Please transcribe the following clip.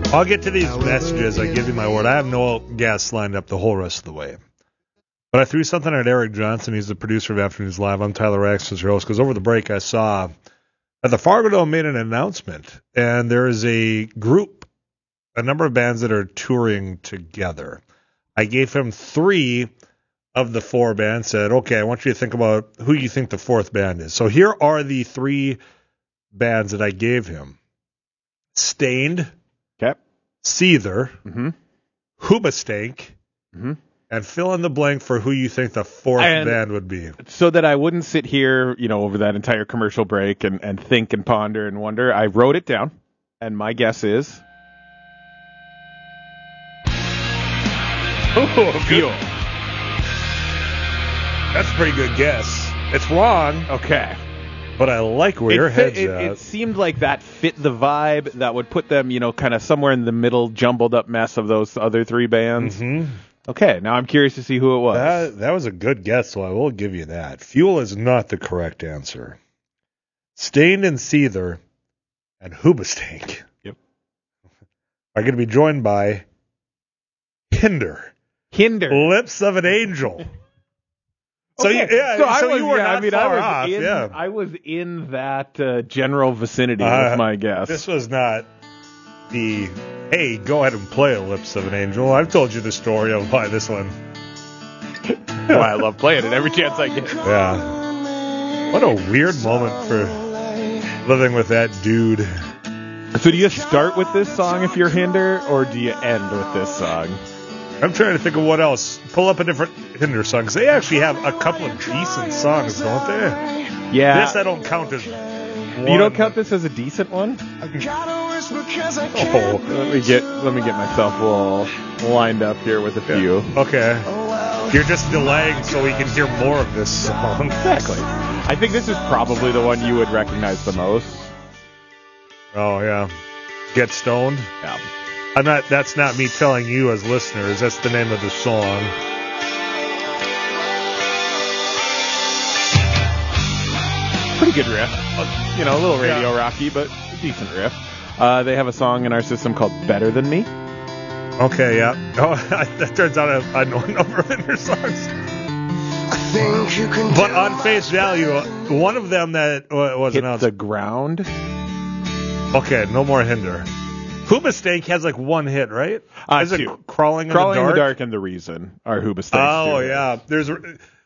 I'll get to these messages. I give you my word. I have no guests lined up the whole rest of the way. But I threw something at Eric Johnson. He's the producer of Afternoons Live. I'm Tyler Raxton's your host. Because over the break, I saw that the Fargo Dome made an announcement. And there is a group, a number of bands that are touring together. I gave him 3 of the 4 bands. Said, okay, I want you to think about who you think the 4th band is. So here are the 3 bands that I gave him. Stained. Okay. Seether, Hoobastank, and fill in the blank for who you think the 4th band would be. So that I wouldn't sit here, over that entire commercial break and think and ponder and wonder, I wrote it down, and my guess is... Fuel. That's a pretty good guess. It's wrong. Okay. But I like where your head's at. It seemed like that fit the vibe that would put them, kind of somewhere in the middle, jumbled up mess of those other 3 bands. Mm-hmm. Okay, now I'm curious to see who it was. That was a good guess, so I will give you that. Fuel is not the correct answer. Stained and Seether and Hoobastank are going to be joined by Hinder. Lips of an Angel. So okay. You were not far off. I was in that general vicinity with my guess. This was not the, hey, go ahead and play Lips of an Angel. I've told you the story of why this one. Why I love playing it every chance I get. Yeah. What a weird moment for living with that dude. So do you start with this song if you're Hinder, or do you end with this song? I'm trying to think of what else. Pull up a different Hinder song, because they actually have a couple of decent songs, don't they? Yeah. This I don't count as one. You don't count this as a decent one? Oh. Let me get myself all lined up here with a few. Okay. You're just delaying so we can hear more of this song. Exactly. I think this is probably the one you would recognize the most. Oh, yeah. Get Stoned? Yeah. That's not me telling you as listeners. That's the name of the song. Pretty good riff. A little radio rocky, but a decent riff. They have a song in our system called Better Than Me. Okay, yeah. Oh, that turns out I know a number of Hinder songs. But on face value, one of them that was Hit announced. the Ground. Okay, no more Hinder. Hoobastank has like one hit, right? Is 2. it Crawling in the Dark? Crawling in the Dark and The Reason are Hoobastank's 2 Oh, hits. yeah.